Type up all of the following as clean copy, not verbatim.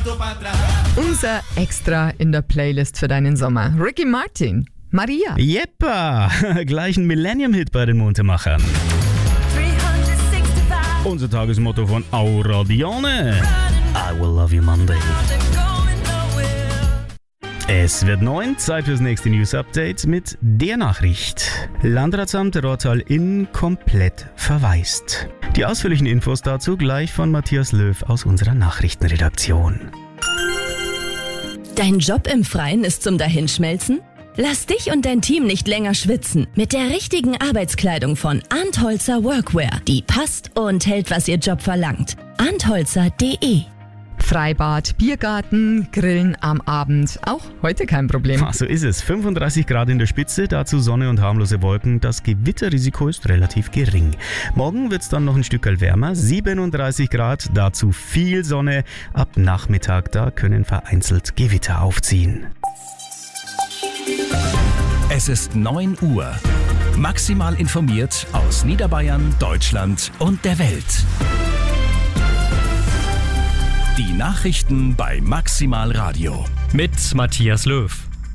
Unser Extra in der Playlist für deinen Sommer. Ricky Martin, Maria. Jeppa, gleich ein Millennium-Hit bei den Muntermachern. Unser Tagesmotto von Aura Dione. I will love you Monday. Es wird 9, Zeit fürs nächste News-Update mit der Nachricht. Landratsamt Rottal-Inn komplett verwaist. Die ausführlichen Infos dazu gleich von Matthias Löw aus unserer Nachrichtenredaktion. Dein Job im Freien ist zum Dahinschmelzen? Lass dich und dein Team nicht länger schwitzen mit der richtigen Arbeitskleidung von Antholzer Workwear. Die passt und hält, was ihr Job verlangt. Antholzer.de. Freibad, Biergarten, Grillen am Abend. Auch heute kein Problem. So ist es. 35 Grad in der Spitze, dazu Sonne und harmlose Wolken. Das Gewitterrisiko ist relativ gering. Morgen wird es dann noch ein Stück wärmer. 37 Grad, dazu viel Sonne. Ab Nachmittag, da können vereinzelt Gewitter aufziehen. Es ist 9 Uhr. Maximal informiert aus Niederbayern, Deutschland und der Welt. Die Nachrichten bei Maximal Radio. Mit Matthias Löw.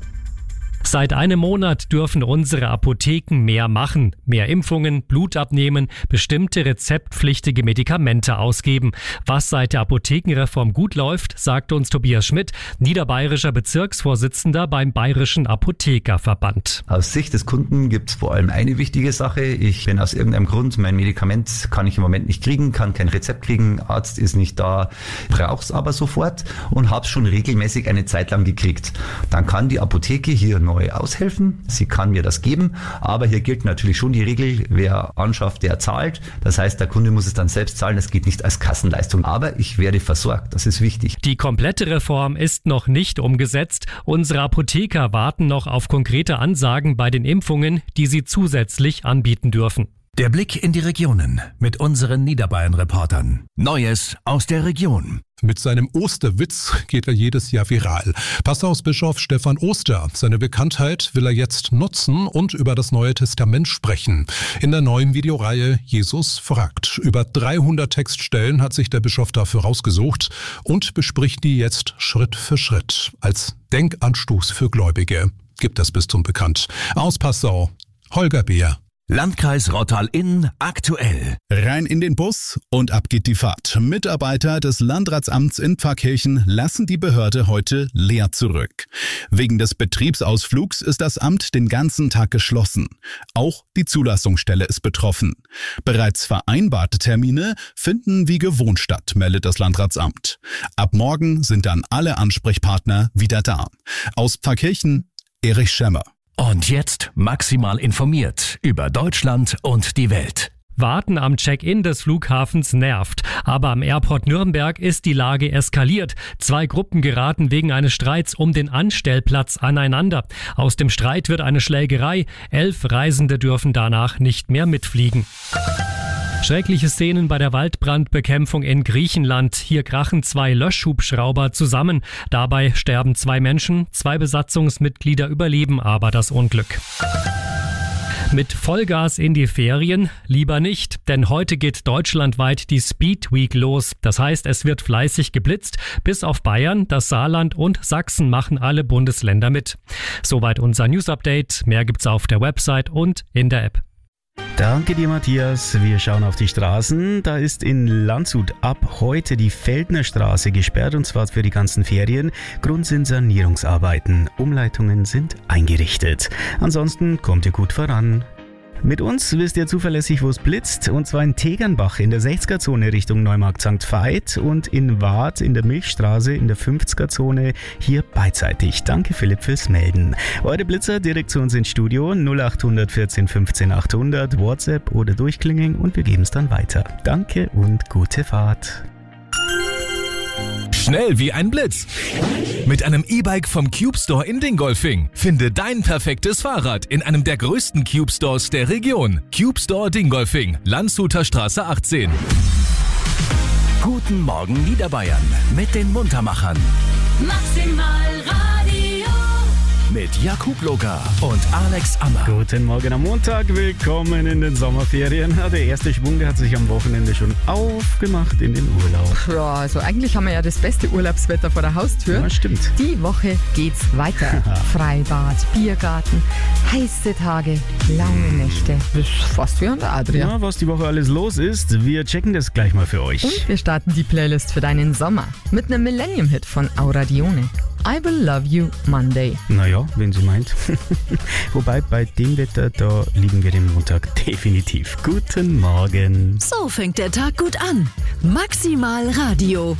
Seit einem Monat dürfen unsere Apotheken mehr machen. Mehr Impfungen, Blut abnehmen, bestimmte rezeptpflichtige Medikamente ausgeben. Was seit der Apothekenreform gut läuft, sagt uns Tobias Schmidt, niederbayerischer Bezirksvorsitzender beim Bayerischen Apothekerverband. Aus Sicht des Kunden gibt es vor allem eine wichtige Sache. Ich bin aus irgendeinem Grund, mein Medikament kann ich im Moment nicht kriegen, kann kein Rezept kriegen, Arzt ist nicht da, brauch's aber sofort und hab's schon regelmäßig eine Zeit lang gekriegt. Dann kann die Apotheke hier neu aushelfen. Sie kann mir das geben, aber hier gilt natürlich schon die Regel, wer anschafft, der zahlt. Das heißt, der Kunde muss es dann selbst zahlen, das geht nicht als Kassenleistung. Aber ich werde versorgt, das ist wichtig. Die komplette Reform ist noch nicht umgesetzt. Unsere Apotheker warten noch auf konkrete Ansagen bei den Impfungen, die sie zusätzlich anbieten dürfen. Der Blick in die Regionen mit unseren Niederbayern-Reportern. Neues aus der Region. Mit seinem Osterwitz geht er jedes Jahr viral. Passausbischof Stefan Oster. Seine Bekanntheit will er jetzt nutzen und über das Neue Testament sprechen. In der neuen Videoreihe Jesus fragt. Über 300 Textstellen hat sich der Bischof dafür rausgesucht und bespricht die jetzt Schritt für Schritt. Als Denkanstoß für Gläubige gibt das Bistum bekannt. Aus Passau, Holger Beer. Landkreis Rottal-Inn aktuell. Rein in den Bus und ab geht die Fahrt. Mitarbeiter des Landratsamts in Pfarrkirchen lassen die Behörde heute leer zurück. Wegen des Betriebsausflugs ist das Amt den ganzen Tag geschlossen. Auch die Zulassungsstelle ist betroffen. Bereits vereinbarte Termine finden wie gewohnt statt, meldet das Landratsamt. Ab morgen sind dann alle Ansprechpartner wieder da. Aus Pfarrkirchen, Erich Schemmer. Und jetzt maximal informiert über Deutschland und die Welt. Warten am Check-in des Flughafens nervt. Aber am Airport Nürnberg ist die Lage eskaliert. 2 Gruppen geraten wegen eines Streits um den Anstellplatz aneinander. Aus dem Streit wird eine Schlägerei. 11 Reisende dürfen danach nicht mehr mitfliegen. Schreckliche Szenen bei der Waldbrandbekämpfung in Griechenland. Hier krachen 2 Löschhubschrauber zusammen. Dabei sterben 2 Menschen, 2 Besatzungsmitglieder überleben aber das Unglück. Mit Vollgas in die Ferien? Lieber nicht, denn heute geht deutschlandweit die Speed Week los. Das heißt, es wird fleißig geblitzt. Bis auf Bayern, das Saarland und Sachsen machen alle Bundesländer mit. Soweit unser News-Update. Mehr gibt's auf der Website und in der App. Danke dir, Matthias. Wir schauen auf die Straßen. Da ist in Landshut ab heute die Feldnerstraße gesperrt, und zwar für die ganzen Ferien. Grund sind Sanierungsarbeiten. Umleitungen sind eingerichtet. Ansonsten kommt ihr gut voran. Mit uns wisst ihr zuverlässig, wo es blitzt, und zwar in Tegernbach in der 60er-Zone Richtung Neumarkt St. Veit und in Waadt in der Milchstraße in der 50er-Zone hier beidseitig. Danke Philipp fürs Melden. Eure Blitzer direkt zu uns ins Studio 0800 14 15 800, WhatsApp oder durchklingeln und wir geben es dann weiter. Danke und gute Fahrt. Schnell wie ein Blitz. Mit einem E-Bike vom Cube Store in Dingolfing. Finde dein perfektes Fahrrad in einem der größten Cube Stores der Region. Cube Store Dingolfing, Landshuter Straße 18. Guten Morgen Niederbayern mit den Muntermachern. Maximal Radio. mit Jakub Loga und Alex Ammer. Guten Morgen am Montag, willkommen in den Sommerferien. Der erste Schwung, der hat sich am Wochenende schon aufgemacht in den Urlaub. Ja, also eigentlich haben wir ja das beste Urlaubswetter vor der Haustür. Ja, stimmt. Die Woche geht's weiter. Freibad, Biergarten, heiße Tage, lange Nächte. Das ist fast wie an der Adria. Ja, was die Woche alles los ist, wir checken das gleich mal für euch. Und wir starten die Playlist für deinen Sommer mit einem Millennium-Hit von Aura Dione. I Will Love You Monday. Naja, wenn sie meint. Wobei, bei dem Wetter, da lieben wir den Montag definitiv. Guten Morgen. So fängt der Tag gut an. Maximal Radio.